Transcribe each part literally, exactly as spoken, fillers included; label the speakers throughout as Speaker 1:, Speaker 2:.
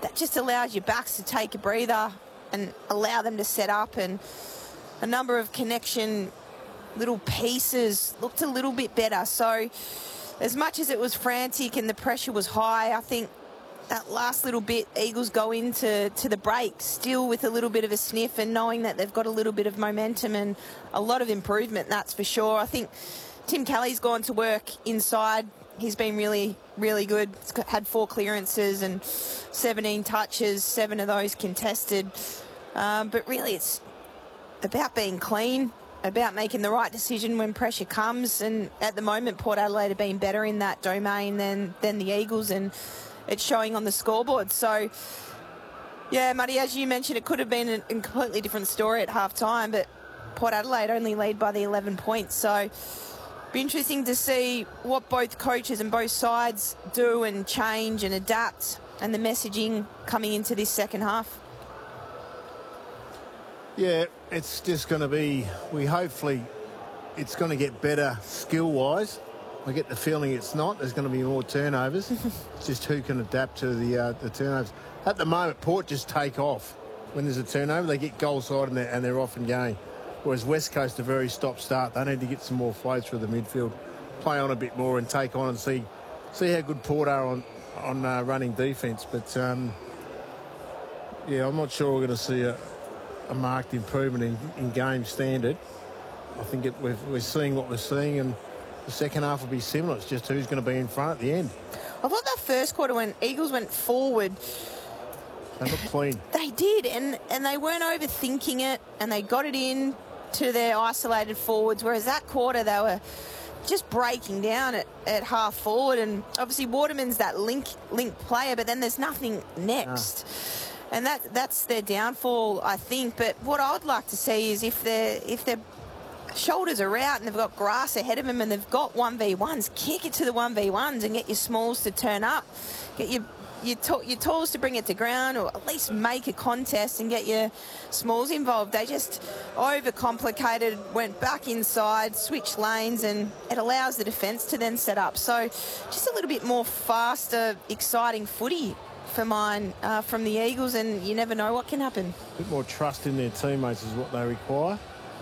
Speaker 1: that just allows your backs to take a breather and allow them to set up, and a number of connection little pieces looked a little bit better. So as much as it was frantic and the pressure was high, I think that last little bit, Eagles go into to the break still with a little bit of a sniff and knowing that they've got a little bit of momentum and a lot of improvement, that's for sure. I think Tim Kelly's gone to work inside. He's been really, really good. He's got, had four clearances and seventeen touches, seven of those contested. Um, but really it's about being clean, about making the right decision when pressure comes. And at the moment, Port Adelaide have been better in that domain than, than the Eagles, and it's showing on the scoreboard. So, yeah, Muddy, as you mentioned, it could have been a, a completely different story at half-time, but Port Adelaide only lead by the eleven points. So be interesting to see what both coaches and both sides do and change and adapt, and the messaging coming into this second half.
Speaker 2: Yeah, it's just going to be, we hopefully, it's going to get better skill-wise. I get the feeling it's not. There's going to be more turnovers. It's just who can adapt to the uh, the turnovers. At the moment, Port just take off. When there's a turnover, they get goal side and they're, and they're off and going. Whereas West Coast are very stop-start. They need to get some more flow through the midfield, play on a bit more and take on and see see how good Port are on, on uh, running defence. But, um, yeah, I'm not sure we're going to see a, a marked improvement in, in game standard. I think it, we're, we're seeing what we're seeing, and the second half will be similar. It's just who's going to be in front at the end.
Speaker 1: I thought that first quarter when Eagles went forward,
Speaker 2: they looked clean.
Speaker 1: They did, and, and they weren't overthinking it, and they got it in to their isolated forwards, whereas that quarter they were just breaking down at, at half forward. And obviously Waterman's that link link player, but then there's nothing next. No. And that that's their downfall, I think. But what I'd like to see is if they're if their shoulders are out and they've got grass ahead of them and they've got one v ones, kick it to the one v ones and get your smalls to turn up. Get your your, your talls to bring it to ground, or at least make a contest and get your smalls involved. They just overcomplicated, went back inside, switched lanes, and it allows the defence to then set up. So just a little bit more faster, exciting footy for mine uh, from the Eagles, and you never know what can happen.
Speaker 2: A bit more trust in their teammates is what they require,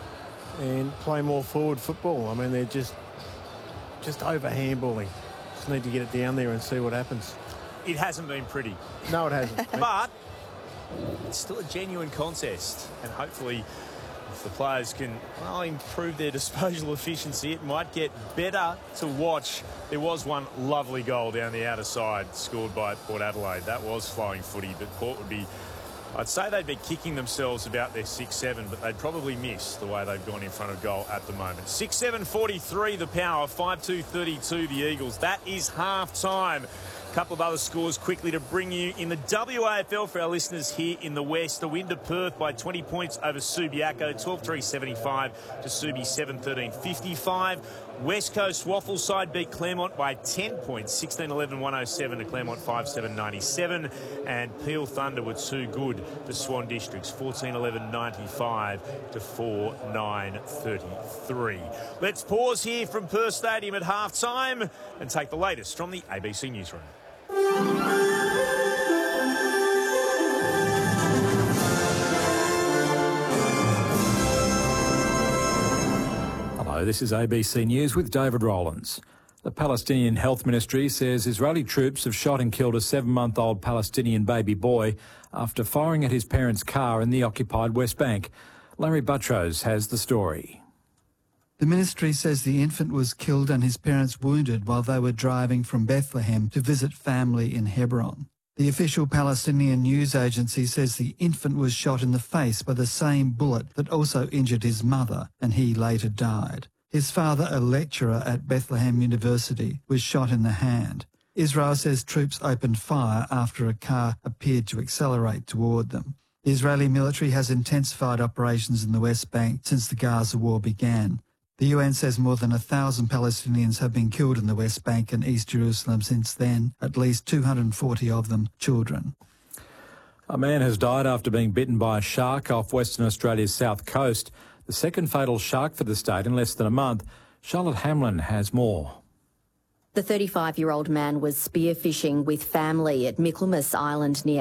Speaker 2: and play more forward football. I mean, they're just just over handballing. Just need to get it down there and see what happens.
Speaker 3: It hasn't been pretty.
Speaker 2: No, it hasn't.
Speaker 3: But it's still a genuine contest, and hopefully if the players can, well, improve their disposal efficiency, it might get better to watch. There was one lovely goal down the outer side scored by Port Adelaide. That was flowing footy, but Port would be, I'd say they'd be kicking themselves about their six seven, but they'd probably miss the way they've gone in front of goal at the moment. six seven forty-three the Power, five two thirty-two the Eagles. That is half-time. A couple of other scores quickly to bring you in the W A F L for our listeners here in the West. The win to Perth by twenty points over Subiaco, twelve three seventy-five to Subi seven thirteen fifty-five. West Coast Waffle side beat Claremont by ten points, sixteen eleven one oh seven to Claremont five seven ninety-seven. And Peel Thunder were too good for Swan Districts, fourteen eleven ninety-five to four nine thirty-three. Let's pause here from Perth Stadium at half-time and take the latest from the A B C Newsroom.
Speaker 4: Hello, this is A B C News with David Rowlands. The Palestinian Health Ministry says Israeli troops have shot and killed a seven-month-old Palestinian baby boy after firing at his parents' car in the occupied West Bank. Larry Buttrose has the story.
Speaker 5: The ministry says the infant was killed and his parents wounded while they were driving from Bethlehem to visit family in Hebron. The official Palestinian news agency says the infant was shot in the face by the same bullet that also injured his mother, and he later died. His father, a lecturer at Bethlehem University, was shot in the hand. Israel says troops opened fire after a car appeared to accelerate toward them. The Israeli military has intensified operations in the West Bank since the Gaza war began. The U N says more than a thousand Palestinians have been killed in the West Bank and East Jerusalem since then, at least two hundred forty of them children.
Speaker 4: A man has died after being bitten by a shark off Western Australia's south coast, the second fatal shark for the state in less than a month. Charlotte Hamlin has more.
Speaker 6: The thirty-five-year-old man was spearfishing with family at Michaelmas Island near